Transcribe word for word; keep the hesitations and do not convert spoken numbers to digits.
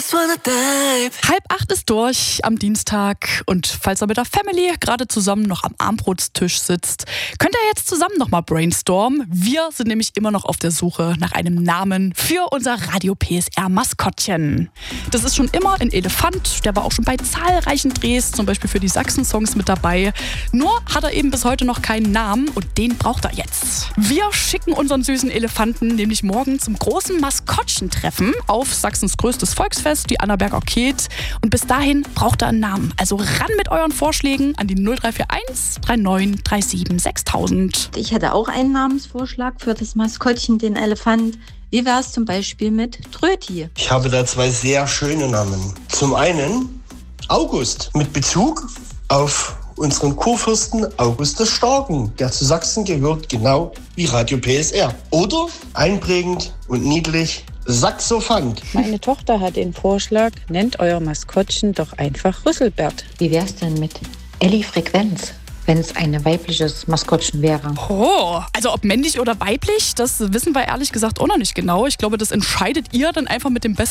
Halb acht ist durch am Dienstag und falls ihr mit der Family gerade zusammen noch am Abendbrotstisch sitzt, könnt ihr jetzt zusammen nochmal brainstormen. Wir sind nämlich immer noch auf der Suche nach einem Namen für unser Radio P S R-Maskottchen. Das ist schon immer ein Elefant, der war auch schon bei zahlreichen Drehs, zum Beispiel für die Sachsen-Songs mit dabei. Nur hat er eben bis heute noch keinen Namen und den braucht er jetzt. Wir schicken unseren süßen Elefanten nämlich morgen zum großen Maskottchentreffen auf Sachsens größtes Volksfest, die Annaberger Keet. Und bis dahin braucht er einen Namen. Also ran mit euren Vorschlägen an die null drei vier eins drei neun drei sieben sechstausend. Ich hätte auch einen Namensvorschlag für das Maskottchen, den Elefant. Wie wäre es zum Beispiel mit Tröti? Ich habe da zwei sehr schöne Namen. Zum einen August, mit Bezug auf unseren Kurfürsten August des Starken, der zu Sachsen gehört, genau wie Radio P S R. Oder einprägend und niedlich Saxophant. Meine Tochter hat den Vorschlag, nennt euer Maskottchen doch einfach Rüsselbert. Wie wär's denn mit Elli Frequenz, wenn es ein weibliches Maskottchen wäre? Oh, also ob männlich oder weiblich, das wissen wir ehrlich gesagt auch noch nicht genau. Ich glaube, das entscheidet ihr dann einfach mit dem besten